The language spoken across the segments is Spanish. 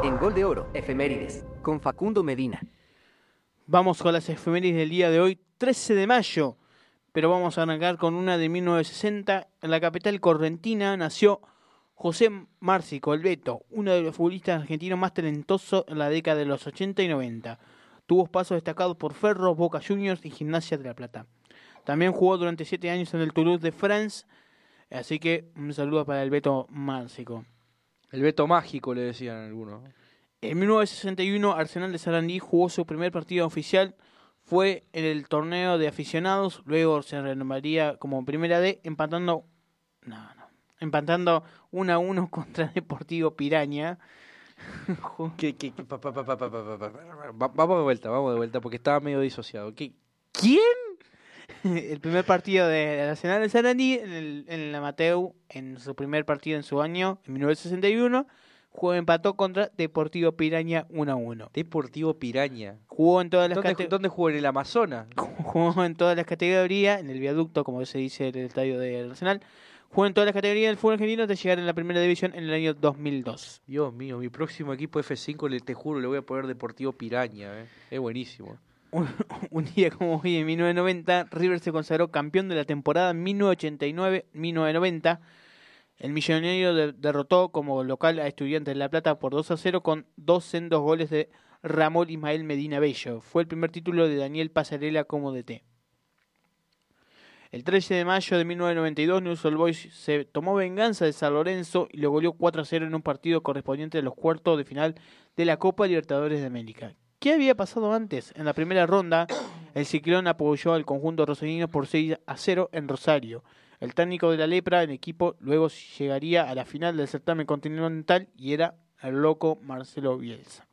En Gol de Oro, efemérides, con Facundo Medina. Vamos con las efemérides del día de hoy, 13 de mayo, pero vamos a arrancar con una de 1960. En la capital correntina nació José Márcico, el Beto, uno de los futbolistas argentinos más talentosos en la década de los 80 y 90. Tuvo pasos destacados por Ferro, Boca Juniors y Gimnasia de La Plata. También jugó durante 7 años en el Toulouse de France, así que un saludo para el Beto Márcico. El Beto mágico, le decían algunos. En 1961, Arsenal de Sarandí jugó su primer partido oficial. Fue en el torneo de aficionados. Luego se renovaría como Primera D, empatando 1-1 contra Deportivo Piraña. Vamos de vuelta, porque estaba medio disociado. ¿Quién? El primer partido de Arsenal de Sarandí en el amateur, en su primer partido en su año, en 1961. Empató contra Deportivo Piraña 1-1. Deportivo Piraña. Jugó en todas las categorías. ¿Dónde jugó? ¿En el Amazonas? Jugó en todas las categorías, en el viaducto, como se dice en el estadio de Arsenal. Jugó en todas las categorías del fútbol argentino hasta llegar en la primera división en el año 2002. Dios mío, mi próximo equipo F5, te juro, le voy a poner Deportivo Piraña. Es buenísimo. Un día como hoy, en 1990, River se consagró campeón de la temporada 1989-1990. El Millonario derrotó como local a Estudiantes de La Plata por 2-0 con 2 sendos goles de Ramón Ismael Medina Bello. Fue el primer título de Daniel Pasarela como DT. El 13 de mayo de 1992, Newell's Old Boys se tomó venganza de San Lorenzo y lo goleó 4-0 en un partido correspondiente a los cuartos de final de la Copa Libertadores de América. ¿Qué había pasado antes? En la primera ronda, el Ciclón apoyó al conjunto rosarino por 6-0 en Rosario. El técnico de la Lepra en equipo luego llegaría a la final del certamen continental y era el loco Marcelo Bielsa.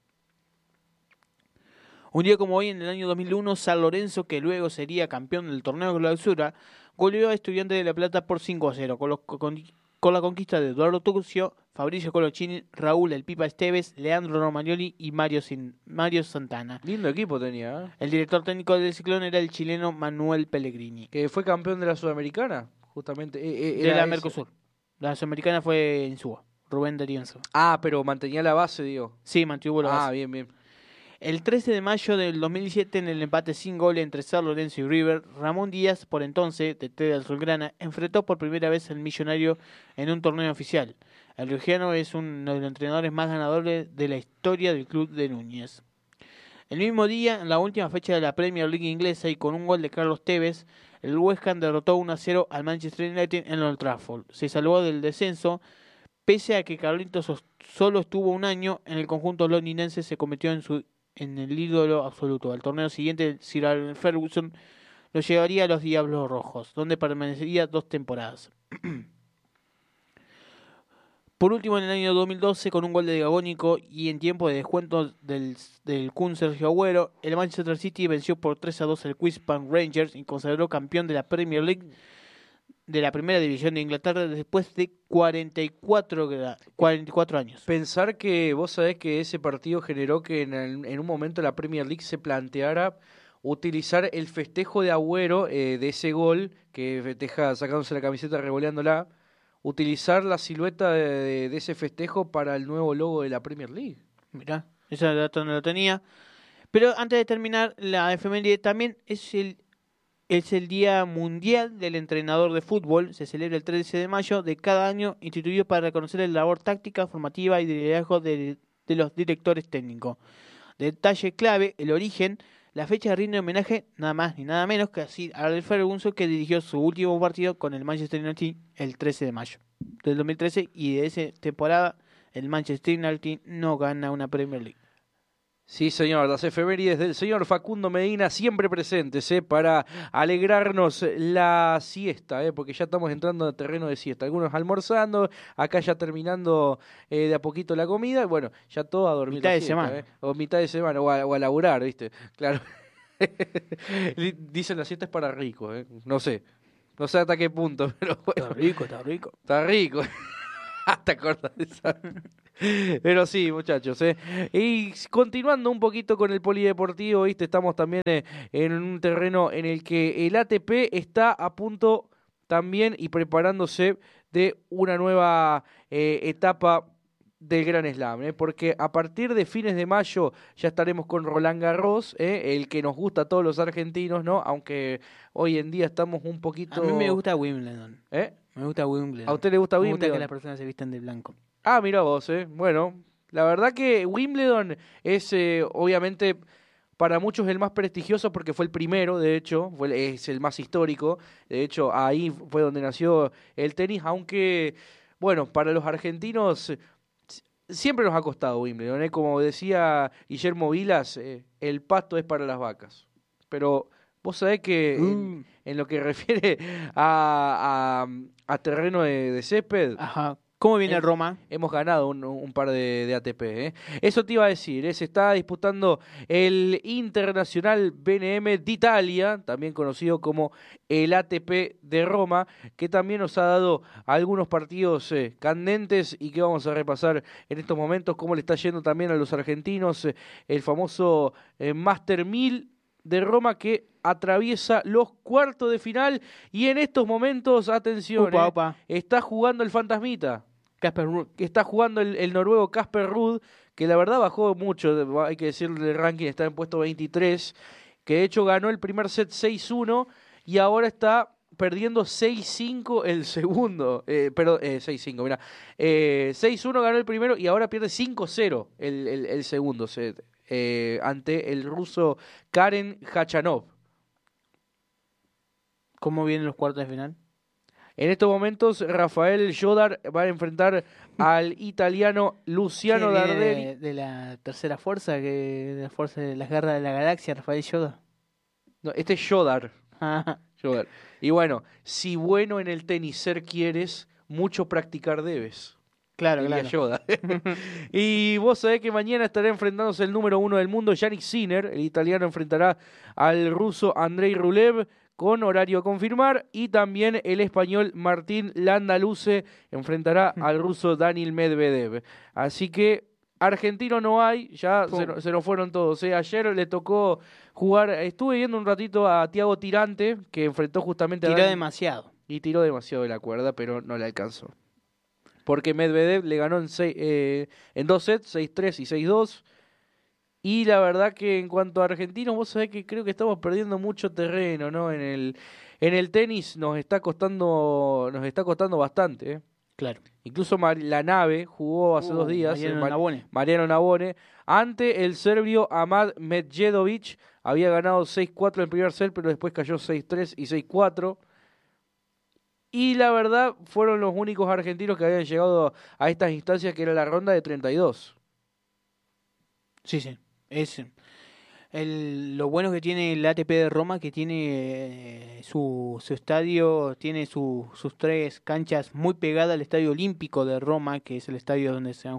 Un día como hoy, en el año 2001, San Lorenzo, que luego sería campeón del torneo de clausura, goleó a Estudiantes de La Plata por 5-0, con la conquista de Eduardo Turcio, Fabricio Colochini, Raúl El Pipa Esteves, Leandro Romagnoli y Mario Santana. Lindo equipo tenía, ¿eh? El director técnico del Ciclón era el chileno Manuel Pellegrini. Que fue campeón de la Sudamericana, justamente. De la Mercosur. La Sudamericana fue en Suba, Rubén Darío Insúa. Ah, pero mantenía la base, digo. Sí, mantuvo la base. Ah, bien. El 13 de mayo del 2017, en el empate sin goles entre San Lorenzo y River, Ramón Díaz, por entonces, DT de Azulgrana, enfrentó por primera vez al Millonario en un torneo oficial. El riojiano es uno de los entrenadores más ganadores de la historia del club de Núñez. El mismo día, en la última fecha de la Premier League inglesa y con un gol de Carlos Tevez, el West Ham derrotó 1-0 al Manchester United en Old Trafford. Se salvó del descenso, pese a que Carlitos solo estuvo un año en el conjunto londinense. Se convirtió en el ídolo absoluto. Al torneo siguiente, Sir Alex Ferguson lo llevaría a los Diablos Rojos, donde permanecería 2 temporadas. Por último, en el año 2012, con un gol de Agónico y en tiempo de descuento del Kun Sergio Agüero, el Manchester City venció por 3-2 al Queen's Park Rangers y consagró campeón de la Premier League de la primera división de Inglaterra después de 44 años. Pensar que vos sabés que ese partido generó que en un momento la Premier League se planteara utilizar el festejo de Agüero, de ese gol que festeja sacándose la camiseta, revoleándola, utilizar la silueta de ese festejo para el nuevo logo de la Premier League. Mirá, esa dato no lo tenía. Pero antes de terminar, la efeméride también es el Día Mundial del Entrenador de Fútbol. Se celebra el 13 de mayo de cada año, instituido para reconocer la labor táctica, formativa y de liderazgo de los directores técnicos. Detalle clave, el origen. La fecha rinde homenaje nada más ni nada menos que a Sir Alex Ferguson, que dirigió su último partido con el Manchester United el 13 de mayo del 2013, y de esa temporada el Manchester United no gana una Premier League. Sí, señor, las efemérides del señor Facundo Medina siempre presentes, para alegrarnos la siesta, porque ya estamos entrando en terreno de siesta. Algunos almorzando, acá ya terminando de a poquito la comida, y bueno, ya todo a dormir. Mitad la de siesta, semana. O mitad de semana, o a laburar, ¿viste? Claro. Dicen la siesta es para ricos, no sé hasta qué punto, pero bueno. Está rico. Está rico. ¿Te acordás de esa? Pero sí, muchachos, Y continuando un poquito con el polideportivo, ¿viste? Estamos también en un terreno en el que el ATP está a punto también y preparándose de una nueva etapa del Gran Slam, porque a partir de fines de mayo ya estaremos con Roland Garros, el que nos gusta a todos los argentinos, ¿no? Aunque hoy en día estamos un poquito... A mí me gusta Wimbledon. ¿Eh? Me gusta Wimbledon. ¿A usted le gusta Me Wimbledon? gusta que las personas se vistan de blanco. Ah, mira vos, Bueno, la verdad que Wimbledon es obviamente para muchos el más prestigioso porque fue el primero, de hecho, es el más histórico. De hecho, ahí fue donde nació el tenis, aunque, bueno, para los argentinos siempre nos ha costado Wimbledon, Como decía Guillermo Vilas, el pasto es para las vacas. Pero vos sabés que en lo que refiere a terreno de césped... Ajá. ¿Cómo viene Roma? Hemos ganado un par de ATP. Eso te iba a decir, se está disputando el Internacional BNM d'Italia, también conocido como el ATP de Roma, que también nos ha dado algunos partidos candentes y que vamos a repasar en estos momentos, cómo le está yendo también a los argentinos, el famoso Master 1000 de Roma que atraviesa los cuartos de final y en estos momentos, atención, Opa. Está jugando el fantasmita. Casper Ruud. Que está jugando el noruego Casper Ruud, que la verdad bajó mucho, hay que decirle, el ranking está en puesto 23, que de hecho ganó el primer set 6-1 y ahora está perdiendo 6-5 el segundo, 6-5, mirá, 6-1 ganó el primero y ahora pierde 5-0 el segundo set, ante el ruso Karen Khachanov. ¿Cómo vienen los cuartos de final? En estos momentos, Rafael Jodar va a enfrentar al italiano Luciano Darderi. De la tercera fuerza, de la fuerza de las garras de la galaxia, Rafael Jodar. No, este es Jodar. Jodar. Y bueno, si bueno en el tenis ser quieres, mucho practicar debes. Claro. Jodar. Y vos sabés que mañana estará enfrentándose el número 1 del mundo, Jannik Sinner. El italiano enfrentará al ruso Andrei Rublev, con horario a confirmar, y también el español Martín Landaluce enfrentará al ruso Daniil Medvedev. Así que argentino no hay, ya se nos fueron todos. Ayer le tocó jugar, estuve viendo un ratito a Thiago Tirante, que enfrentó justamente a demasiado. Y tiró demasiado de la cuerda, pero no le alcanzó. Porque Medvedev le ganó en 2 sets, 6-3 y 6-2. Y la verdad que en cuanto a argentinos, vos sabés que creo que estamos perdiendo mucho terreno, ¿no? En el tenis nos está costando bastante, Claro. Incluso la nave jugó hace 2 días, Mariano Nabone, ante el serbio Amad Medjedovic. Había ganado 6-4 el primer set, pero después cayó 6-3 y 6-4. Y la verdad fueron los únicos argentinos que habían llegado a estas instancias, que era la ronda de 32. Sí. Lo bueno que tiene el ATP de Roma, que tiene su estadio, tiene sus 3 canchas muy pegadas al Estadio Olímpico de Roma, que es el estadio donde usa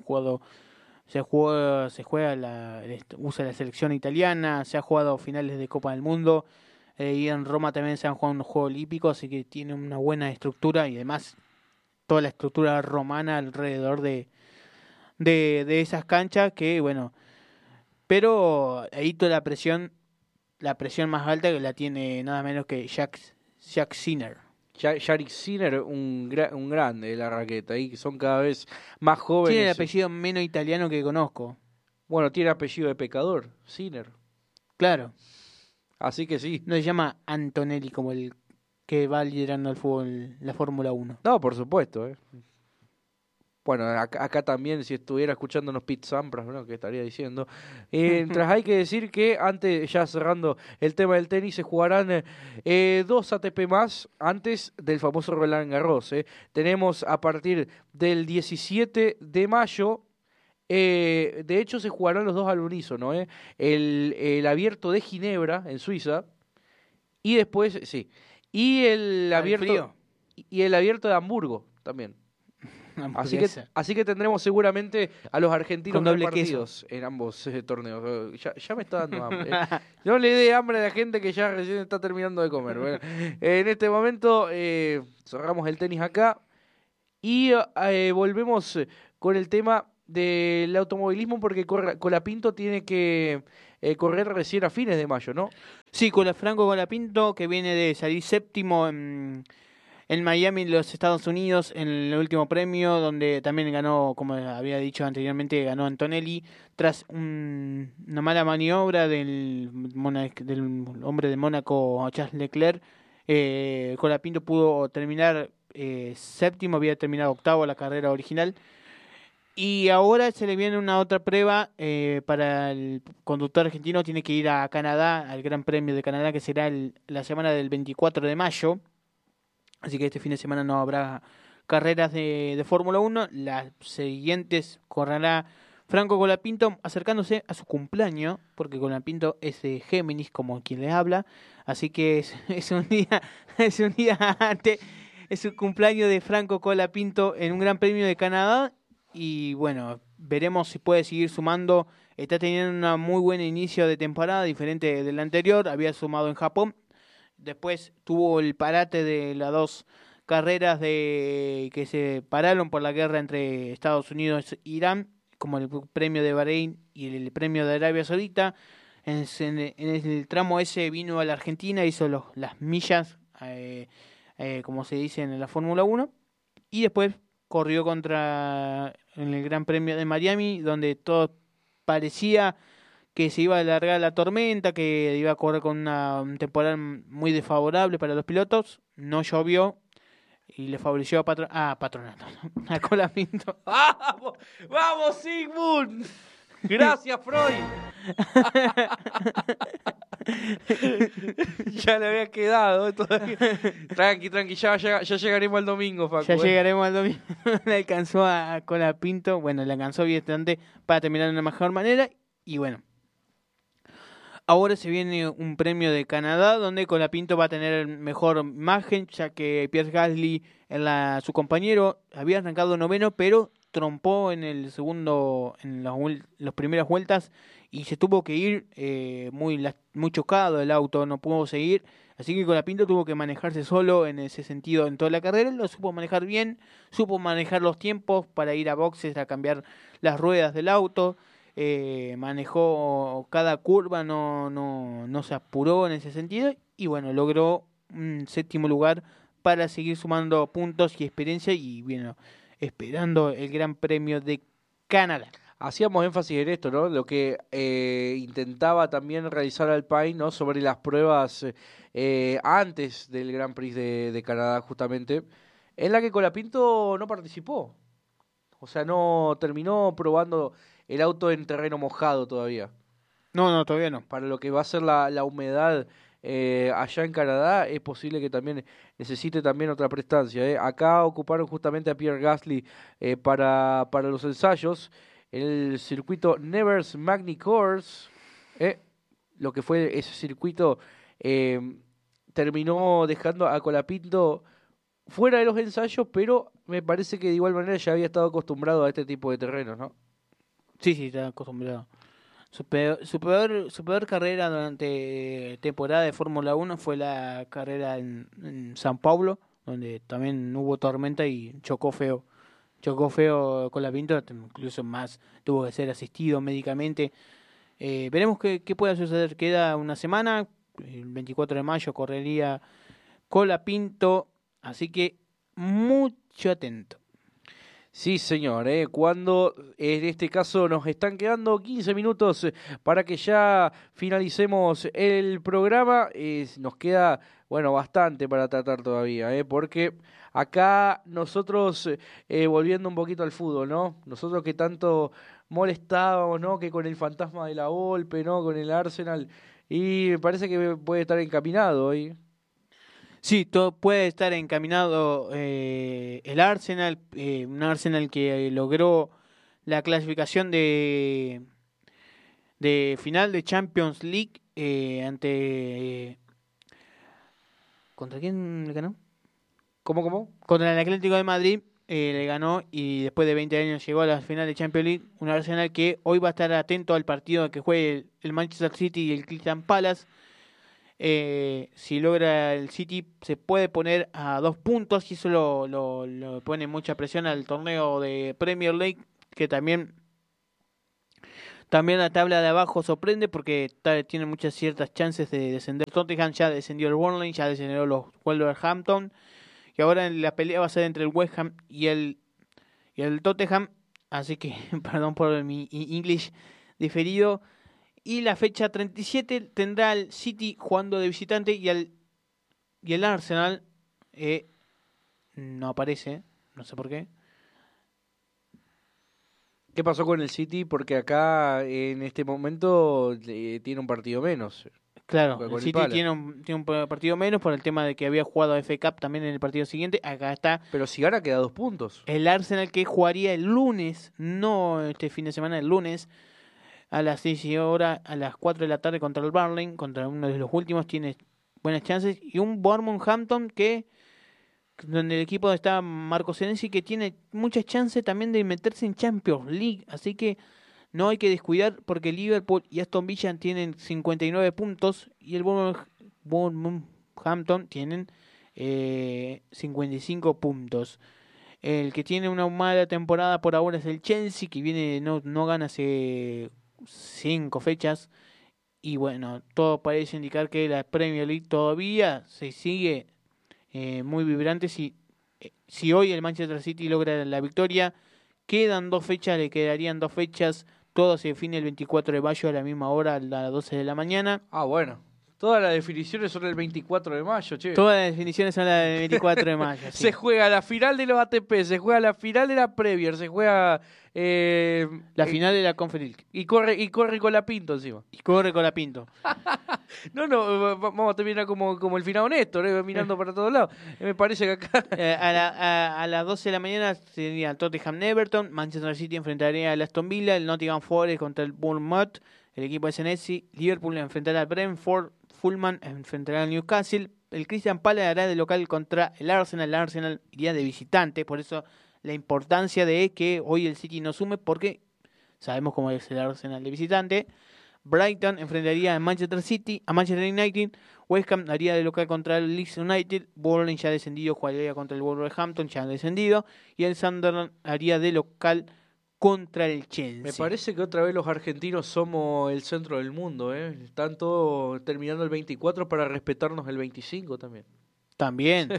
la selección italiana, se ha jugado finales de Copa del Mundo, y en Roma también se han jugado unos Juegos Olímpicos, así que tiene una buena estructura y además toda la estructura romana alrededor de esas canchas que, bueno... Pero ahí toda la presión más alta que la tiene nada menos que Jack Sinner. Jannik Sinner, un grande de la raqueta, y son cada vez más jóvenes. Tiene el apellido menos italiano que conozco. Bueno, tiene apellido de pecador, Sinner. Claro. Así que sí. No se llama Antonelli como el que va liderando el fútbol, la Fórmula 1. No, por supuesto, Bueno, acá también, si estuviera escuchándonos Pete Sampras, ¿no? ¿Qué estaría diciendo? Mientras hay que decir que antes, ya cerrando el tema del tenis, se jugarán 2 ATP más antes del famoso Roland Garros. Tenemos a partir del 17 de mayo, de hecho se jugarán los dos al unísono, el abierto de Ginebra, en Suiza, y después, sí, y el abierto de Hamburgo también. Así que tendremos seguramente a los argentinos repartidos en ambos torneos. Ya me está dando hambre. No le dé hambre a la gente que ya recién está terminando de comer. Bueno, en este momento cerramos el tenis acá y volvemos con el tema del automovilismo, porque Colapinto tiene que correr recién a fines de mayo, ¿no? Sí, Franco Colapinto, que viene de salir séptimo en en Miami, los Estados Unidos, en el último premio, donde también ganó, como había dicho anteriormente, ganó Antonelli, tras una mala maniobra del hombre de Mónaco, Charles Leclerc. Colapinto pudo terminar séptimo, había terminado octavo la carrera original. Y ahora se le viene una otra prueba para el conductor argentino. Tiene que ir a Canadá, al Gran Premio de Canadá, que será la semana del 24 de mayo. Así que este fin de semana no habrá carreras de Fórmula 1. Las siguientes correrá Franco Colapinto acercándose a su cumpleaños, porque Colapinto es de Géminis, como quien le habla. Así que es un día, es un día antes, es su cumpleaños de Franco Colapinto en un Gran Premio de Canadá. Y bueno, veremos si puede seguir sumando. Está teniendo un muy buen inicio de temporada, diferente del anterior. Había sumado en Japón. Después tuvo el parate de las dos carreras que se pararon por la guerra entre Estados Unidos e Irán, como el premio de Bahrein y el premio de Arabia Saudita. En el tramo ese vino a la Argentina, hizo las millas, como se dice en la Fórmula 1. Y después corrió en el Gran Premio de Miami, donde todo parecía que se iba a alargar la tormenta, que iba a correr con un temporal muy desfavorable para los pilotos. No llovió y le favoreció a Patronato, a Colapinto. ¡Vamos! ¡Vamos, Sigmund! Gracias, Freud. Ya le había quedado todavía. Tranqui, ya llegaremos al domingo, Facu. Ya llegaremos al domingo. Le alcanzó a Colapinto, bueno, le alcanzó bastante para terminar de una mejor manera. Y bueno, ahora se viene un premio de Canadá donde Colapinto va a tener mejor imagen, ya que Pierre Gasly, su compañero, había arrancado noveno, pero trompó en el segundo, en las primeras vueltas, y se tuvo que ir muy chocado el auto, no pudo seguir. Así que Colapinto tuvo que manejarse solo en ese sentido en toda la carrera. Lo supo manejar bien, supo manejar los tiempos para ir a boxes a cambiar las ruedas del auto. Manejó cada curva, no se apuró en ese sentido. Y bueno, logró un séptimo lugar para seguir sumando puntos y experiencia. Y bueno, esperando el Gran Premio de Canadá. Hacíamos énfasis en esto, ¿no? Lo que intentaba también realizar Alpine, ¿no? Sobre las pruebas antes del Grand Prix de Canadá, justamente, en la que Colapinto no participó. O sea, no terminó probando el auto en terreno mojado todavía. No, todavía no. Para lo que va a ser la humedad allá en Canadá, es posible que también necesite también otra prestancia. Acá ocuparon justamente a Pierre Gasly para los ensayos. El circuito Nevers Magny Course, lo que fue ese circuito, terminó dejando a Colapinto fuera de los ensayos, pero me parece que de igual manera ya había estado acostumbrado a este tipo de terrenos, ¿no? Sí, está acostumbrado. Su peor carrera durante temporada de Fórmula 1 fue la carrera en San Paulo, donde también hubo tormenta y chocó feo. Chocó feo Colapinto, incluso más tuvo que ser asistido médicamente. Veremos qué pueda suceder. Queda una semana, el 24 de mayo correría Colapinto, así que mucho atento. Sí, señor, cuando en este caso nos están quedando 15 minutos para que ya finalicemos el programa, nos queda, bueno, bastante para tratar todavía, porque acá nosotros, volviendo un poquito al fútbol, ¿no? Nosotros que tanto molestábamos, ¿no? Que con el fantasma de la Volpe, ¿no? Con el Arsenal, y me parece que puede estar encaminado hoy. Sí, todo puede estar encaminado el Arsenal, un Arsenal que logró la clasificación de final de Champions League ante ¿contra quién le ganó? ¿Cómo? Contra el Atlético de Madrid le ganó, y después de 20 años llegó a la final de Champions League. Un Arsenal que hoy va a estar atento al partido que juegue el Manchester City y el Crystal Palace. Si logra el City, se puede poner a 2 puntos, y eso lo pone mucha presión al torneo de Premier League, que también la tabla de abajo sorprende, porque tiene muchas ciertas chances de descender. Tottenham ya descendió, el Burnley ya descendió, los Wolverhampton, y que ahora la pelea va a ser entre el West Ham y el Tottenham, así que perdón por mi English diferido. Y la fecha 37 tendrá al City jugando de visitante y el Arsenal no aparece, no sé por qué. ¿Qué pasó con el City? Porque acá en este momento tiene un partido menos. Claro, Juega el con el City Palace. tiene un partido menos por el tema de que había jugado FA Cup también en el partido siguiente. Acá está Pero si gana queda 2 puntos. el Arsenal que jugaría el lunes, no este fin de semana, el lunes, a las 6 horas, a las 4 de la tarde contra el Burnley, contra uno de los últimos, tiene buenas chances. Y un Bournemouth-Hampton donde el equipo está Marco Senesi, que tiene muchas chances también de meterse en Champions League. Así que no hay que descuidar porque Liverpool y Aston Villa tienen 59 puntos y el Bournemouth-Hampton tienen 55 puntos. El que tiene una mala temporada por ahora es el Chelsea, que no gana hace 5 fechas. Y bueno, todo parece indicar que la Premier League todavía se sigue muy vibrante. Si hoy el Manchester City logra la victoria, quedan 2 fechas, le quedarían 2 fechas. Todo se define el 24 de mayo a la misma hora, a las 12 de la mañana. Ah, bueno. Todas las definiciones son el 24 de mayo, che. Todas las definiciones son las del 24 de mayo. Sí. Se juega la final de los ATP, se juega la final de la Premier, se juega... la final de la Conference League. Y corre con la Pinto encima. Y corre con la Pinto. No, vamos a terminar como el final honesto, mirando para todos lados. Me parece que acá... A las 12 de la mañana sería Tottenham-Everton, Manchester City enfrentaría al Aston Villa, el Nottingham Forest contra el Bournemouth, el equipo de Senesi, Liverpool enfrentará al Brentford, Fulham enfrentará al Newcastle, el Crystal Palace hará de local contra el Arsenal iría de visitante, por eso la importancia de que hoy el City no sume, porque sabemos cómo es el Arsenal de visitante. Brighton enfrentaría a Manchester City, a Manchester United, West Ham haría de local contra el Leeds United, Burnley ya descendido jugaría contra el Wolverhampton, ya descendido, y el Sunderland haría de local contra el Chelsea. Me parece que otra vez los argentinos somos el centro del mundo, ¿eh? Están todos terminando el 24 para respetarnos el 25 también. También.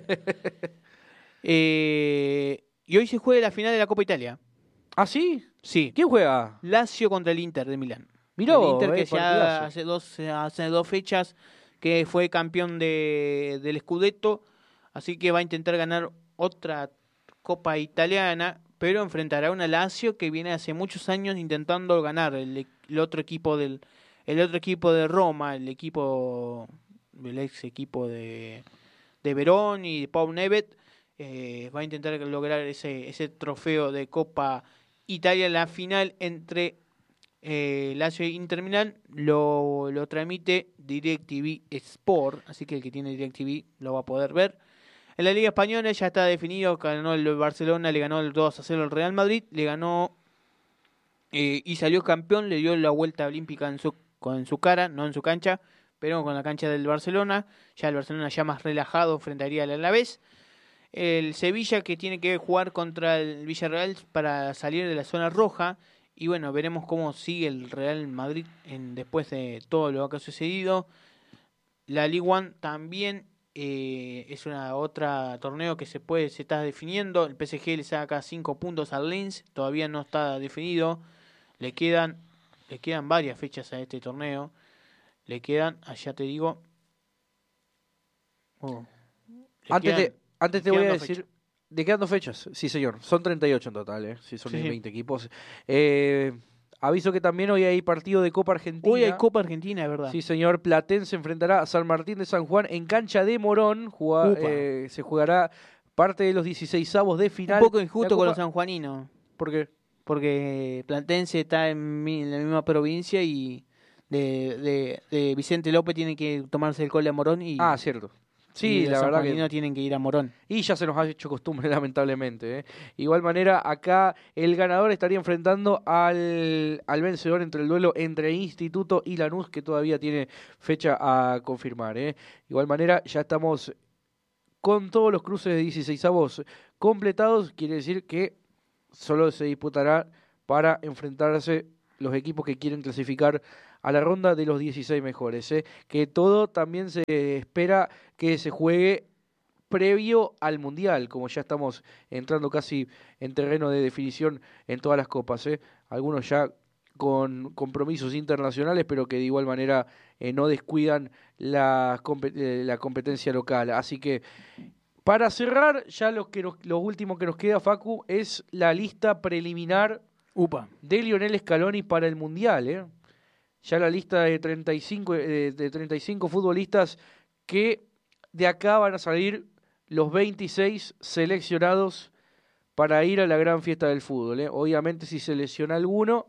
Y hoy se juega la final de la Copa Italia. ¿Ah, sí? Sí. ¿Quién juega? Lazio contra el Inter de Milán. Miró, el Inter que ya partidazo. hace 2 fechas que fue campeón del Scudetto, así que va a intentar ganar otra Copa Italiana, pero enfrentará a una Lazio que viene hace muchos años intentando ganar el otro equipo de Roma, el ex equipo de Verón y de Paul Neves. Va a intentar lograr ese trofeo de Copa Italia. La final entre Lazio e Inter Milán lo transmite DirecTV Sport, así que el que tiene DirecTV lo va a poder ver. En la Liga Española ya está definido, ganó el Barcelona, le ganó el 2-0 al Real Madrid, le ganó y salió campeón, le dio la vuelta olímpica en su cara, no en su cancha, pero con la cancha del Barcelona. Ya el Barcelona ya más relajado enfrentaría al Alavés. El Sevilla que tiene que jugar contra el Villarreal para salir de la zona roja. Y bueno, veremos cómo sigue el Real Madrid después de todo lo que ha sucedido. La Ligue 1 también es otra torneo que se está definiendo. El PSG le saca 5 puntos al Lens, todavía no está definido. Le quedan varias fechas a este torneo. Le quedan, allá te digo. Antes te voy a decir, ¿de qué 2 fechas? Sí, señor. Son 38 en total, sí, son 20 equipos. Aviso que también hoy hay partido de Copa Argentina. Hoy hay Copa Argentina, es verdad. Sí, señor. Platense enfrentará a San Martín de San Juan en cancha de Morón. Se jugará parte de los 16avos de final. Un poco injusto con los sanjuaninos. ¿Por qué? Porque Platense está en la misma provincia y de Vicente López tiene que tomarse el cole a Morón. Cierto. Sí, la verdad que no tienen que ir a Morón. Y ya se nos ha hecho costumbre, lamentablemente. Igual manera, acá el ganador estaría enfrentando al vencedor entre el duelo entre Instituto y Lanús, que todavía tiene fecha a confirmar. Igual manera, ya estamos con todos los cruces de 16avos completados. Quiere decir que solo se disputará para enfrentarse los equipos que quieren clasificar a la ronda de los 16 mejores. Que todo también se espera que se juegue previo al Mundial, como ya estamos entrando casi en terreno de definición en todas las copas, ¿eh? Algunos ya con compromisos internacionales, pero que de igual manera no descuidan la competencia local. Así que, para cerrar, ya lo último que nos queda, Facu, es la lista preliminar de Lionel Scaloni para el Mundial, ¿eh? Ya la lista de 35 futbolistas que de acá van a salir los 26 seleccionados para ir a la gran fiesta del fútbol, ¿eh? Obviamente, si se lesiona alguno,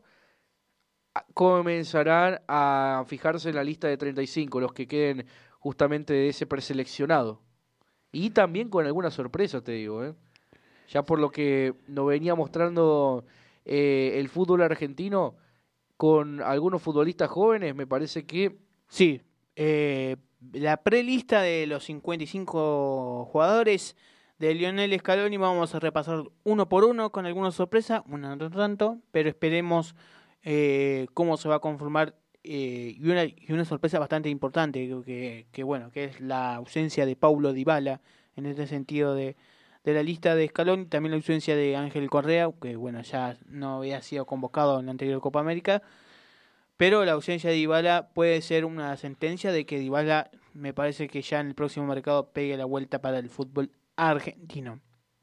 comenzarán a fijarse en la lista de 35, los que queden justamente de ese preseleccionado. Y también con alguna sorpresa, te digo, ¿eh? Ya por lo que nos venía mostrando el fútbol argentino con algunos futbolistas jóvenes, me parece que... Sí, la prelista de los 55 jugadores de Lionel Scaloni vamos a repasar uno por uno con alguna sorpresa, una no tanto, pero esperemos cómo se va a conformar y una sorpresa bastante importante que bueno, que es la ausencia de Paulo Dybala en este sentido de la lista de Scaloni, también la ausencia de Ángel Correa, que bueno, ya no había sido convocado en la anterior Copa América, pero la ausencia de Dybala puede ser una sentencia de que Dybala me parece que ya en el próximo mercado pegue la vuelta para el fútbol argentino.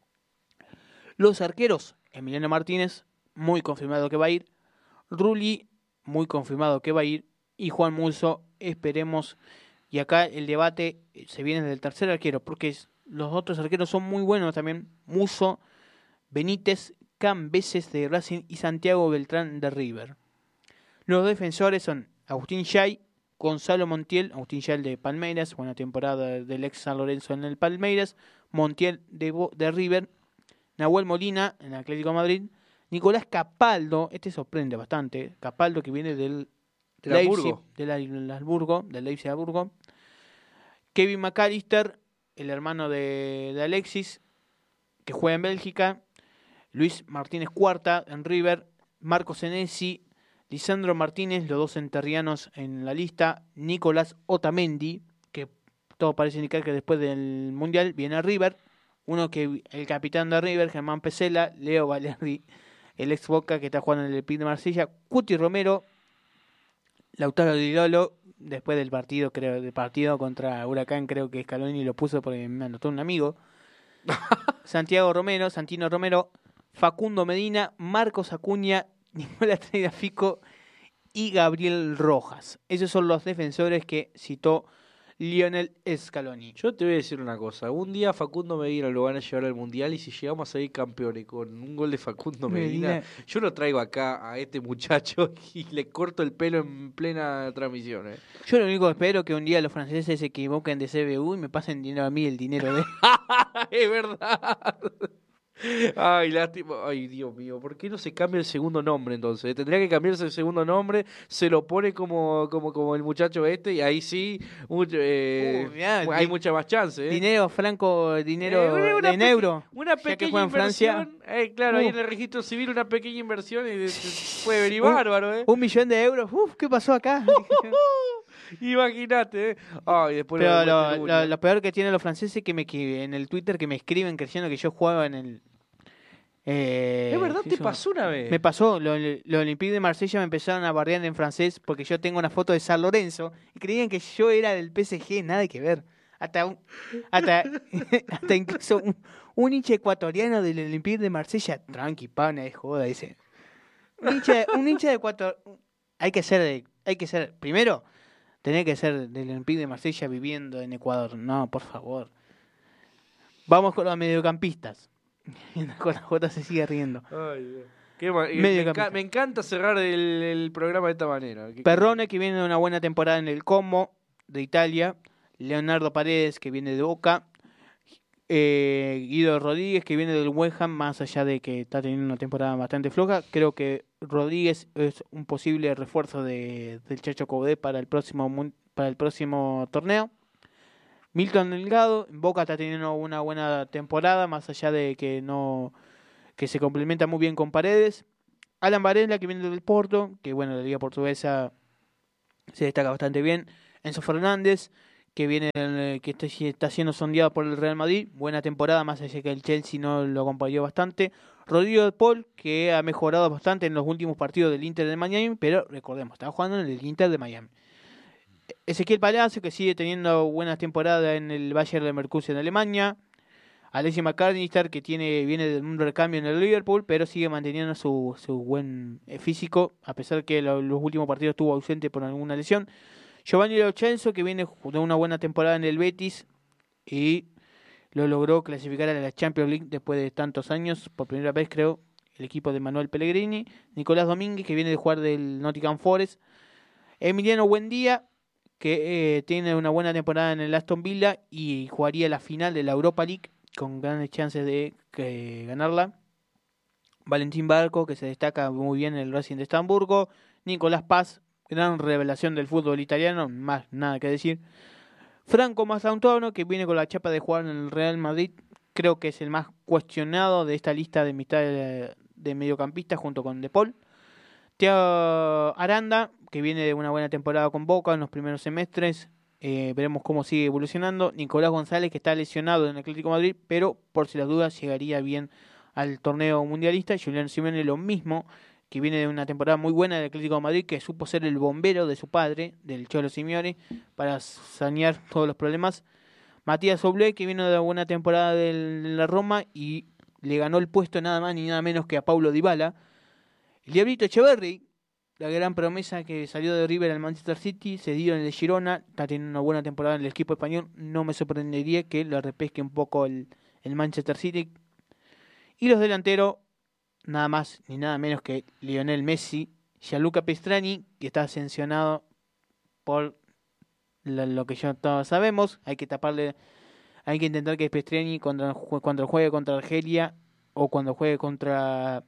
Los arqueros, Emiliano Martínez, muy confirmado que va a ir, Rulli, muy confirmado que va a ir, y Juan Musso, esperemos. Y acá el debate se viene del tercer arquero, porque los otros arqueros son muy buenos también. Musso, Benítez, Cambeses de Racing y Santiago Beltrán de River. Los defensores son Agustín Yay, Gonzalo Montiel, Agustín Yay de Palmeiras, buena temporada del ex San Lorenzo en el Palmeiras, Montiel de River, Nahuel Molina en el Atlético de Madrid, Nicolás Capaldo, este sorprende bastante, Capaldo que viene del Leipzig, del Leipzig Hamburgo, Kevin McAllister, el hermano de Alexis, que juega en Bélgica, Luis Martínez Cuarta en River, Marco Senesi, Lisandro Martínez, los dos enterrianos en la lista, Nicolás Otamendi, que todo parece indicar que después del Mundial viene a River, el capitán de River, Germán Pesela, Leo Valeri, el ex Boca que está jugando en el PIN de Marsella, Cuti Romero, Lautaro Di Lolo, después del partido contra Huracán, creo que Scaloni lo puso porque me anotó un amigo, Santino Romero, Facundo Medina, Marcos Acuña, Nicolás Tagliafico y Gabriel Rojas. Esos son los defensores que citó Lionel Scaloni. Yo te voy a decir una cosa. Un día Facundo Medina lo van a llevar al Mundial y si llegamos a salir campeones con un gol de Facundo Medina, yo lo traigo acá a este muchacho y le corto el pelo en plena transmisión. Yo lo único que espero es que un día los franceses se equivoquen de CBU y me pasen dinero a mí, el dinero de... Es verdad. Ay, lástima. Ay, Dios mío, ¿por qué no se cambia el segundo nombre entonces? Tendría que cambiarse el segundo nombre, se lo pone como el muchacho este y ahí sí hay mucha más chance. Dinero franco, dinero en euro. Una pequeña inversión. Claro, ahí en el registro civil una pequeña inversión y puede venir bárbaro. 1 millón de euros. ¿Qué pasó acá? Imagínate, Ay, después pero lo peor que tienen los franceses que en el Twitter que me escriben creyendo que yo jugaba en el... ¿Es verdad? ¿Te pasó una vez? Me pasó, los Olympique de Marsella me empezaron a bardear en francés porque yo tengo una foto de San Lorenzo y creían que yo era del PSG, nada que ver. Hasta incluso un hincha ecuatoriano del Olympique de Marsella, tranqui, pana de joda, dice. Un hincha de Ecuador, hay que ser, primero, tenés que ser del Olympique de Marsella viviendo en Ecuador. No, por favor. Vamos con los mediocampistas. Con la J se sigue riendo. Ay, me encanta cerrar el programa de esta manera. Perrone, que viene de una buena temporada en el Como de Italia. Leonardo Paredes, que viene de Boca. Guido Rodríguez, que viene del West Ham, más allá de que está teniendo una temporada bastante floja. Creo que Rodríguez es un posible refuerzo del Chacho Coudet para el próximo torneo. Milton Delgado, en Boca está teniendo una buena temporada, más allá de que se complementa muy bien con Paredes. Alan Varela, que viene del Porto, que bueno, la liga portuguesa se destaca bastante bien. Enzo Fernández, que que está siendo sondeado por el Real Madrid. Buena temporada, más allá que el Chelsea no lo acompañó bastante. Rodrigo de Paul, que ha mejorado bastante en los últimos partidos del Inter de Miami, pero recordemos, está jugando en el Inter de Miami. Ezequiel Palacio, que sigue teniendo buenas temporadas en el Bayern Leverkusen en Alemania. Alexis McAllister, que viene de un recambio en el Liverpool, pero sigue manteniendo su buen físico, a pesar que los últimos partidos estuvo ausente por alguna lesión. Giovanni Lo Celso, que viene de una buena temporada en el Betis y lo logró clasificar a la Champions League después de tantos años, por primera vez creo, el equipo de Manuel Pellegrini. Nicolás Domínguez, que viene de jugar del Nottingham Forest. Emiliano Buendía, que tiene una buena temporada en el Aston Villa y jugaría la final de la Europa League con grandes chances de ganarla. Valentín Barco, que se destaca muy bien en el Racing de Estamburgo. Nicolás Paz, gran revelación del fútbol italiano, más nada que decir. Franco Mazzantuono, que viene con la chapa de jugar en el Real Madrid, creo que es el más cuestionado de esta lista de mitad de mediocampistas junto con De Paul. Thiago Aranda, que viene de una buena temporada con Boca en los primeros semestres. Veremos cómo sigue evolucionando. Nicolás González, que está lesionado en el Atlético de Madrid, pero por si las dudas llegaría bien al torneo mundialista. Julián Simeone lo mismo, que viene de una temporada muy buena del Atlético de Madrid, que supo ser el bombero de su padre, del Cholo Simeone, para sanear todos los problemas. Matías Oblé, que vino de una buena temporada de la Roma y le ganó el puesto nada más ni nada menos que a Paulo Dybala. El Diablito Echeverri, la gran promesa que salió de River al Manchester City, se dio en el Girona, está teniendo una buena temporada en el equipo español. No me sorprendería que lo repesque un poco el Manchester City. Y los delanteros, nada más ni nada menos que Lionel Messi, Gianluca Pastrani, que está sancionado por lo que ya todos sabemos. Hay que intentar que Pastrani cuando juegue contra Argelia o cuando juegue contra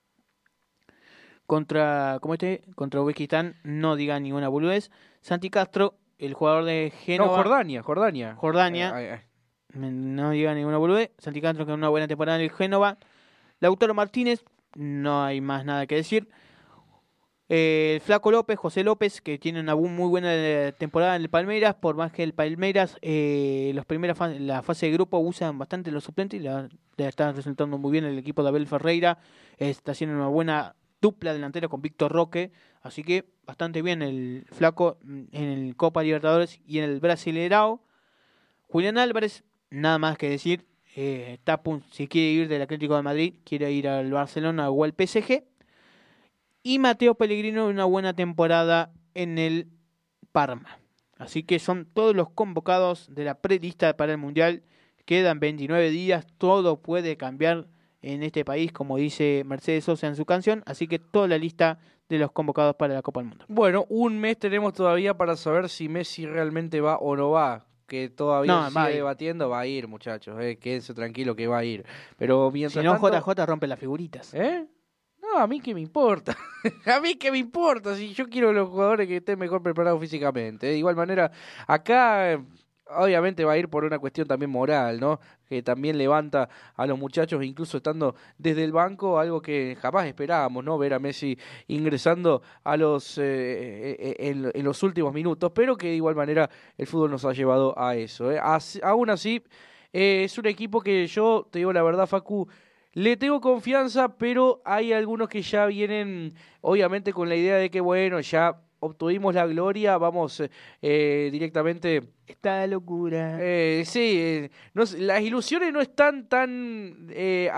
Uzbekistán no diga ninguna boludez. Santi Castro, el jugador de Génova. No, Jordania. No diga ninguna boludez. Santi Castro, que es una buena temporada en el Génova. Lautaro Martínez, no hay más nada que decir. El Flaco López, José López, que tiene una muy buena temporada en el Palmeiras, por más que el Palmeiras la fase de grupo usan bastante los suplentes y la están resultando muy bien el equipo de Abel Ferreira. Está haciendo una buena dupla delantera con Víctor Roque, así que bastante bien el Flaco en el Copa Libertadores y en el Brasileirao. Julián Álvarez, nada más que decir, si quiere ir del Atlético de Madrid, quiere ir al Barcelona o al PSG. Y Mateo Pellegrino, una buena temporada en el Parma. Así que son todos los convocados de la prelista para el Mundial. Quedan 29 días, todo puede cambiar en este país, como dice Mercedes Sosa en su canción, así que toda la lista de los convocados para la Copa del Mundo. Bueno, un mes tenemos todavía para saber si Messi realmente va o no va, que todavía se sigue debatiendo. Va a ir, muchachos, quédense tranquilo que va a ir. Pero mientras si no, tanto, JJ rompe las figuritas. No, a mí qué me importa. A mí qué me importa si yo quiero los jugadores que estén mejor preparados físicamente. De igual manera, acá obviamente va a ir por una cuestión también moral, ¿no? Que también levanta a los muchachos, incluso estando desde el banco, algo que jamás esperábamos, ¿no? Ver a Messi ingresando a en los últimos minutos, pero que de igual manera el fútbol nos ha llevado a eso, ¿eh? Aún así, es un equipo que yo, te digo la verdad, Facu, le tengo confianza, pero hay algunos que ya vienen, obviamente, con la idea de que, bueno, ya obtuvimos la gloria, vamos directamente. Esta locura. Sí, las ilusiones no están tan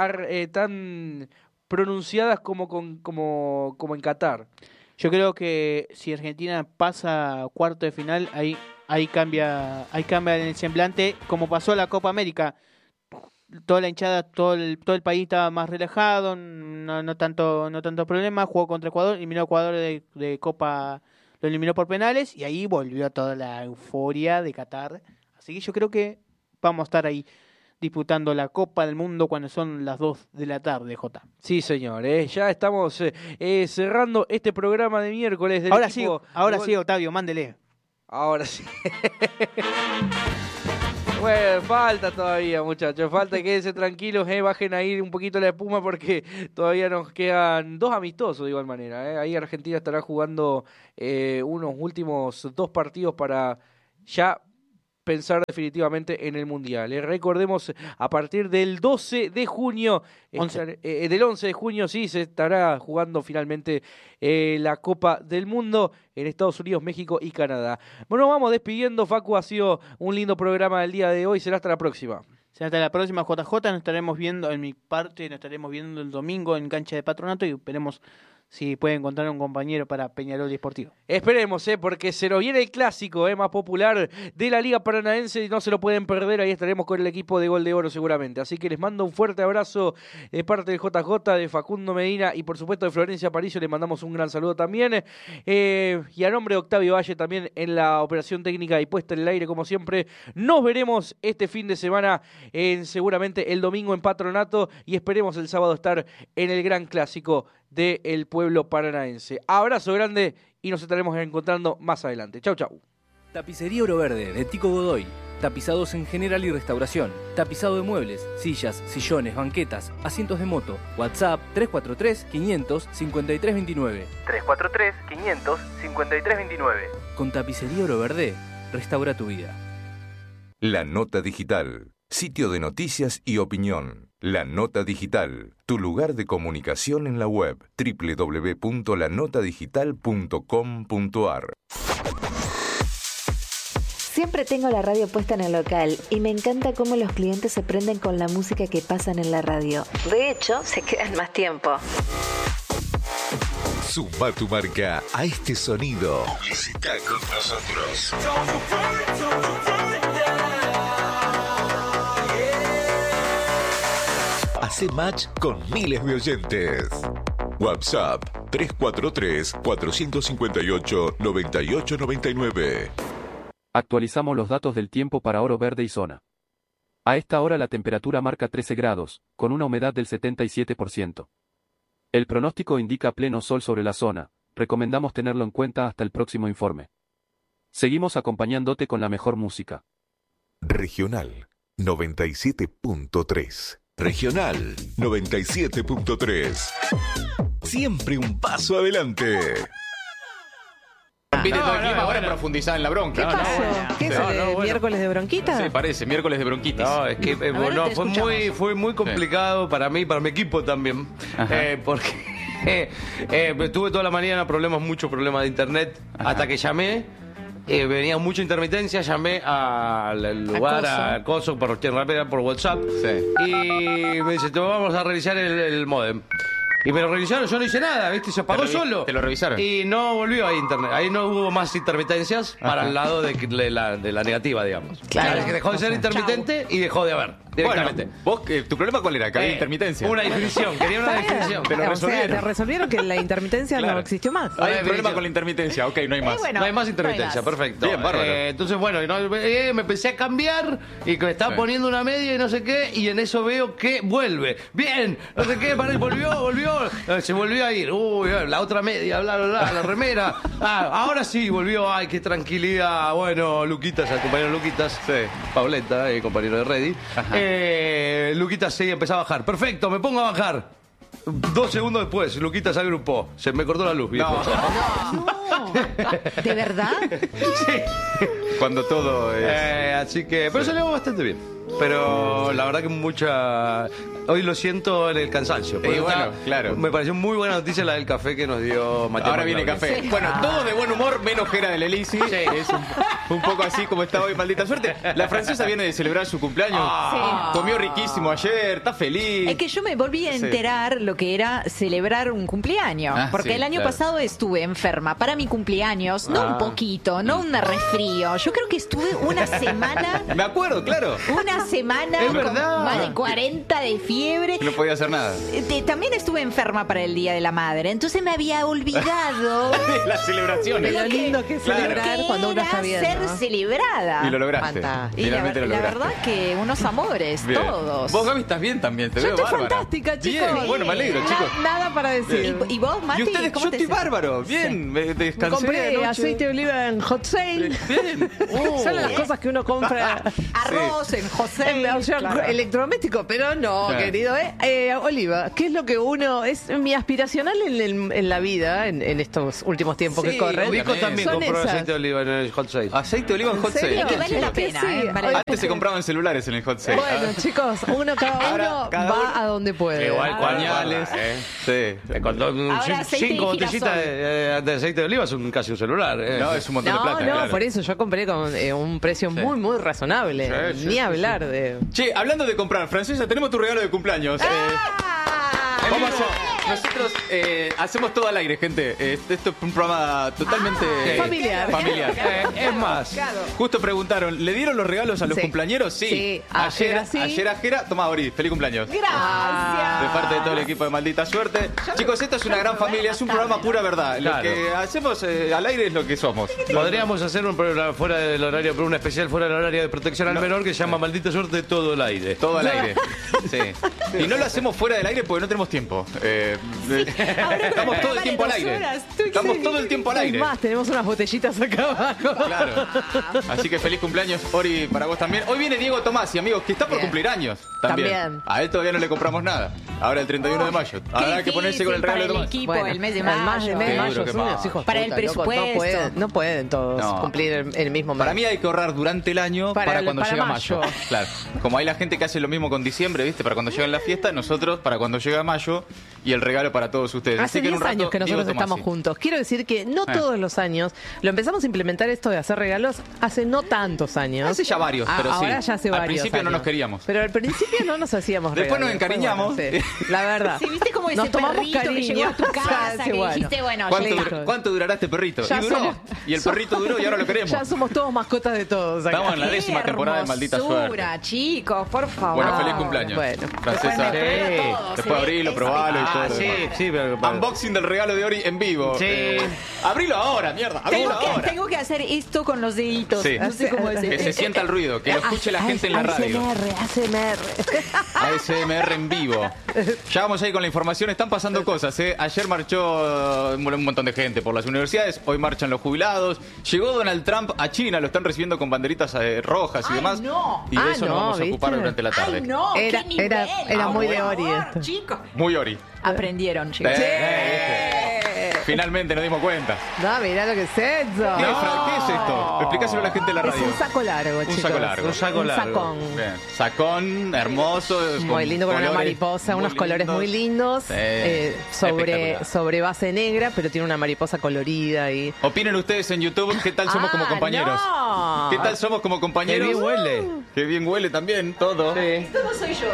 pronunciadas como en Qatar. Yo creo que si Argentina pasa a cuarto de final, ahí cambia el semblante, como pasó la Copa América. Toda la hinchada, todo el país estaba más relajado, no tanto problema, jugó contra Ecuador, eliminó a Ecuador de Copa, lo eliminó por penales y ahí volvió toda la euforia de Qatar. Así que yo creo que vamos a estar ahí disputando la Copa del Mundo cuando son las 2 de la tarde, Jota. Sí, señor, ya estamos cerrando este programa de miércoles del equipo. Ahora sí, Octavio, mándele. Ahora sí. Bueno, falta todavía, muchachos, falta, quédense tranquilos, bajen ahí un poquito la espuma porque todavía nos quedan 2 amistosos de igual manera. Ahí Argentina estará jugando unos últimos 2 partidos para ya pensar definitivamente en el Mundial. Recordemos, a partir del 12 de junio, del 11 de junio, sí, se estará jugando finalmente la Copa del Mundo en Estados Unidos, México y Canadá. Bueno, vamos despidiendo, Facu, ha sido un lindo programa del día de hoy, será hasta la próxima. Hasta la próxima, JJ, nos estaremos viendo, en mi parte, nos estaremos viendo el domingo en cancha de Patronato y esperemos si puede encontrar un compañero para Peñarol y Sportivo. Esperemos, porque se nos viene el clásico más popular de la Liga Paranaense y no se lo pueden perder. Ahí estaremos con el equipo de Gol de Oro seguramente. Así que les mando un fuerte abrazo de parte del JJ, de Facundo Medina y por supuesto de Florencia Aparicio. Les mandamos un gran saludo también. Y a nombre de Octavio Valle también en la operación técnica y puesta en el aire como siempre. Nos veremos este fin de semana, seguramente el domingo en Patronato y esperemos el sábado estar en el gran clásico del pueblo paranaense. Abrazo grande y nos estaremos encontrando más adelante. Chau, chau. Tapicería Oro Verde de Tico Godoy. Tapizados en general y restauración. Tapizado de muebles, sillas, sillones, banquetas, asientos de moto. WhatsApp 343-500-5329. 343-500-5329. Con Tapicería Oro Verde, restaura tu vida. La Nota Digital. Sitio de noticias y opinión. La Nota Digital, tu lugar de comunicación en la web www.lanotadigital.com.ar. Siempre tengo la radio puesta en el local y me encanta cómo los clientes se prenden con la música que pasan en la radio. De hecho, se quedan más tiempo. Suma tu marca a este sonido. Publicita con nosotros. Hace match con miles de oyentes. WhatsApp 343-458-9899. Actualizamos los datos del tiempo para Oro Verde y zona. A esta hora la temperatura marca 13 grados, con una humedad del 77%. El pronóstico indica pleno sol sobre la zona, recomendamos tenerlo en cuenta hasta el próximo informe. Seguimos acompañándote con la mejor música. Regional 97.3. Regional 97.3. Siempre un paso adelante. Pide todo el clima, ahora profundizar en la bronca. ¿Qué pasó? ¿Qué es el miércoles de bronquita? Sí, parece, miércoles de bronquitis. No, es que fue muy complicado para mí y para mi equipo también. Porque tuve toda la mañana muchos problemas de internet. Ajá. Hasta que llamé. Venía mucha intermitencia, llamé al lugar, a Coso, por WhatsApp. Sí. Y me dice, vamos a revisar el modem. Y me lo revisaron, yo no hice nada, ¿viste? Se apagó solo. ¿Te lo revisaron? Y no volvió a internet. Ahí no hubo más intermitencias para el lado de la negativa, digamos. Claro. Que dejó de ser intermitente y dejó de haber. Directamente. Bueno, vos, ¿tu problema cuál era? Que había intermitencia. Una definición, quería una definición. Te lo resolvieron. O sea, te resolvieron que la intermitencia no existió más. Hay un problema con la intermitencia, ok, no hay más. No hay más intermitencia, perfecto. Bien, bárbaro. Entonces, bueno, me empecé a cambiar y me estaba poniendo una media y no sé qué, y en eso veo que vuelve. Bien, no sé qué, volvió. Se volvió a ir. Uy, la otra media, la remera. Ahora sí, volvió. Ay, qué tranquilidad. Bueno, Luquitas, el compañero Luquitas. Sí. Pauleta, el compañero de Reddy. Luquitas sí, empezó a bajar. Perfecto, me pongo a bajar. 2 segundos después, Luquitas se agrupó. Se me cortó la luz, viejo. No. ¿De verdad? Sí. Cuando todo es... así que... Pero se le va bastante bien. Pero la verdad que hoy lo siento en el cansancio. Bueno, claro. Me pareció muy buena noticia la del café que nos dio Matías. Ahora viene café. Sí. Bueno, todo de buen humor, menos Jera del Elisi. Sí. Es un poco así como está hoy, maldita suerte. La francesa viene de celebrar su cumpleaños. Sí. Comió riquísimo ayer, está feliz. Es que yo me volví a enterar lo que era celebrar un cumpleaños. Porque el año pasado estuve enferma para mi cumpleaños. No un poquito, no un resfrío. Yo creo que estuve una semana. Me acuerdo, claro. Una semana con más de 40 de fiebre. No podía hacer nada. También estuve enferma para el Día de la Madre. Entonces me había olvidado de las celebraciones. De lo lindo que es celebrar cuando uno está bien, ser celebrada. Y lo lograste. Y la verdad que unos amores, bien. Todos. Vos, Gaby, estás bien también. Te yo veo estoy bárbara. Fantástica, chicos. Bien, bueno, me alegro, chicos. Nada para decir. ¿Y vos, Mati? ¿Y ustedes? Yo estoy bárbaro. Bien, me descansé compré aceite de oliva en Hot Sale. Bien. Son las cosas que uno compra. Arroz en José. Claro. Electrodoméstico, pero no, Claro. querido. Oliva, ¿qué es lo que uno... Es mi aspiracional en la vida, en estos últimos tiempos que corren? Nico también Son compró esas. aceite de oliva en el hot sale. Aceite de oliva en hot serio? sale. Es que vale la pena, Sí, vale la Antes se pena. compraban celulares en el hot sale. Bueno, chicos, cada Ahora, uno cada va uno- a donde puede. Igual, Pañales. Sí. Cuando Ahora aceite y 5 botellitas girasol. de aceite de oliva son casi un celular. No, es un montón de No, plata. no, claro. por eso yo compré con un precio muy, muy razonable. Sí, Ni sí, hablar de... Che, hablando de comprar, Francesa, tenemos tu regalo de cumpleaños. Vamos a hacer- nosotros hacemos todo al aire, gente. Esto es un programa totalmente Familiar. Es más, Justo preguntaron, ¿le dieron los regalos a los Sí. cumpleañeros? Sí. Sí. Ayer, ¿Era así? ayer a Jera, toma, Ori, feliz cumpleaños. Gracias. De parte de todo el equipo de Maldita Suerte. Chicos, esto es una gran familia, es un programa pura verdad. Lo Claro. que hacemos al aire es lo que somos. podríamos hacer un programa fuera del horario, pero un especial fuera del horario de protección al menor que se llama Maldita Suerte todo el aire. Todo al aire. Sí. Y no lo hacemos fuera del aire porque no tenemos tiempo. Estamos todo el tiempo al aire. Estamos todo el tiempo al Es aire. más, tenemos unas botellitas acá abajo. Claro. Así que feliz cumpleaños, Ori, para vos también. Hoy viene Diego Tomasi, amigos, que está por Bien. cumplir años. También. También. A él todavía no le compramos nada. Ahora el 31 de mayo. Habrá que ponerse con el regalo de para el Tomás. equipo, Bueno, el mes de el mayo. mes de Qué mayo, duro que son unos más. hijos Para el puta, loco, presupuesto. no pueden todos No. cumplir el mismo mes. Para mí hay que ahorrar durante el año para cuando para llega mayo. mayo. Claro. Como hay la gente que hace lo mismo con diciembre, ¿viste? Para cuando llega la fiesta, nosotros para cuando llega mayo y el regalo para todos ustedes. Hace Así que en 10 un rato, años que nosotros Diego estamos Tomasi. juntos. Quiero decir que no todos los años, lo empezamos a implementar esto de hacer regalos hace no tantos años. Hace ya varios, pero sí. Ahora ya hace Al varios principio no años. nos queríamos. Pero al principio no nos hacíamos Después nos regalos. encariñamos. Fue bueno, sí. La verdad. Sí, ¿viste como ese Nos tomamos perrito que llegó a tu cariño. casa, Sí, que bueno. dijiste, bueno, Listo. ¿Cuánto durará este perrito? Ya Y duró. somos- Y el perrito duró y ahora lo queremos. Ya somos todos mascotas de todos acá. Estamos en la Qué 10ª temporada de Maldita hermosura, Suerte. chicos, por favor. Bueno, feliz cumpleaños. Bueno. Francesa. Después abrilo, probalo y todo. lo Sí, demás. sí, pero... Unboxing del regalo de Ori en vivo. Sí. Abrilo ahora, mierda. Abrilo ahora. Tengo que hacer esto con los deditos. Sí. No sé cómo Que hacer. se sienta el ruido, que lo escuche la gente en la radio. ASMR. ASMR en vivo. Ya vamos ahí con la información. Están pasando cosas, ¿eh? Ayer marchó un montón de gente por las universidades. Hoy marchan los jubilados. Llegó Donald Trump a China. Lo están recibiendo con banderitas rojas y Ay, demás. no. Y de Ah, eso no, nos vamos a ocupar ¿viste? durante la tarde. Ay, no, Era- qué nivel. era muy de Ori esto. Chicos. Muy Ori. Aprendieron, chicos. Finalmente nos dimos cuenta. No, mirá lo que es eso. ¿Qué es esto? Explícaselo a la gente en la Es radio. un saco largo, chicos. saco largo. Un saco Un largo. sacón. Bien. Sacón, hermoso. Muy lindo con una mariposa, unos colores muy lindos, Sí. sobre, Espectacular. sobre base negra, pero tiene una mariposa colorida y... Opinen ustedes en YouTube qué tal somos como compañeros. no. ¿Qué tal somos como compañeros? Qué bien huele. Qué bien huele también todo. Esto no soy yo,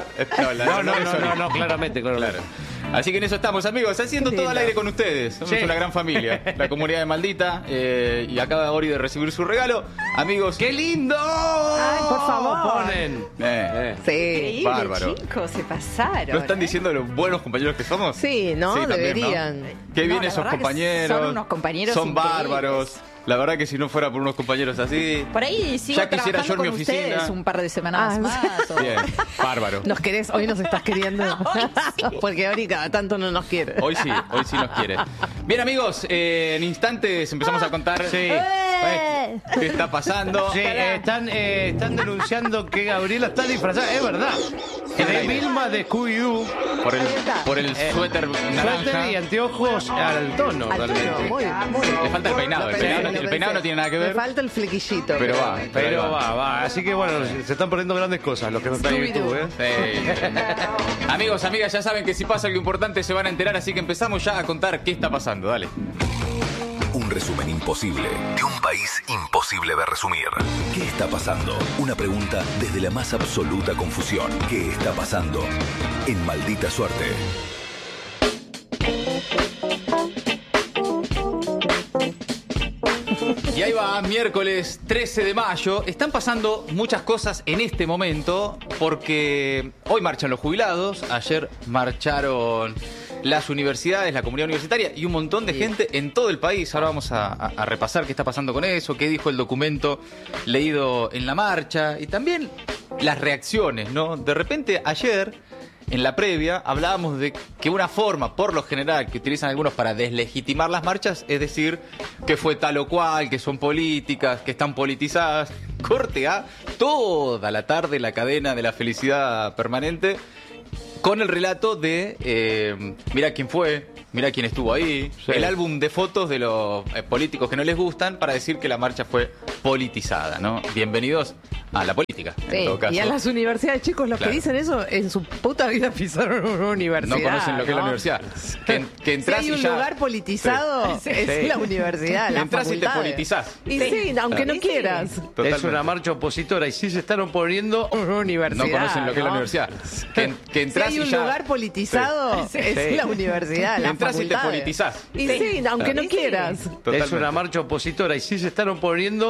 No, claramente, Claro. Así que en eso estamos, amigos, haciendo Qué todo al lindo. aire con ustedes. Somos Sí. una gran familia, la comunidad de Maldita. Y acaba Ori de recibir su regalo. Amigos, ¡Qué lindo! Ay, por favor. Ponen. Sí. Increíble, Bárbaro. chicos, se pasaron. ¿no están diciendo los buenos compañeros que somos? Sí, ¿no? también, Deberían. Qué No, bien la esos verdad que compañeros. son unos compañeros Son increíbles. bárbaros. La verdad que si no fuera por unos compañeros así... Por ahí sigo Ya quisiera yo trabajando en mi con oficina. ustedes un par de semanas Ah, más. o- Bien, bárbaro. ¿Nos querés? Hoy nos estás queriendo. Porque ahora cada tanto no nos quiere. Hoy sí nos quiere. Bien, amigos, en instantes empezamos a contar qué está pasando. Sí, están denunciando que Gabriela está disfrazada. Es verdad. De Vilma de Scooby-Doo. Por el suéter naranja. Suéter y anteojos al tono, Al tono, realmente. muy, muy bien. Le falta el peinado. El peinado no tiene nada que Me ver. falta el flequillito. Pero va. Pero va. Así que bueno, se están perdiendo grandes cosas los que no están en YouTube, ¿eh? Sí. Amigos, amigas, ya saben que si pasa algo importante se van a enterar, así que empezamos ya a contar qué está pasando. Dale. Un resumen imposible de un país imposible de resumir. ¿Qué está pasando? Una pregunta desde la más absoluta confusión. ¿Qué está pasando? En Maldita Suerte. Y ahí va, miércoles 13 de mayo. Están pasando muchas cosas en este momento porque hoy marchan los jubilados, ayer marcharon las universidades, la comunidad universitaria y un montón de gente en todo el país. Ahora vamos a repasar qué está pasando con eso, qué dijo el documento leído en la marcha y también las reacciones, ¿no? De repente ayer en la previa hablábamos de que una forma, por lo general, que utilizan algunos para deslegitimar las marchas, es decir, que fue tal o cual, que son políticas, que están politizadas. Corte a toda la tarde la cadena de la felicidad permanente con el relato de mira quién fue, mira quién estuvo ahí, el álbum de fotos de los políticos que no les gustan para decir que la marcha fue politizada, ¿no? Bienvenidos a la política, en todo caso. Y a las universidades, chicos, los que dicen eso en su puta vida pisaron una universidad. No conocen lo que es la universidad. Que entras si hay un y ya... lugar politizado, es la universidad, la entras y te facultad. politizás. Y sí, aunque no quieras. Totalmente. Es una marcha opositora y sí se están oponiendo una universidad. No conocen lo que es la universidad. Que entras si hay un y ya... lugar politizado, es la universidad, la entras facultad. y te politizás. Y sí, aunque no quieras. Es una marcha opositora y sí se están oponiendo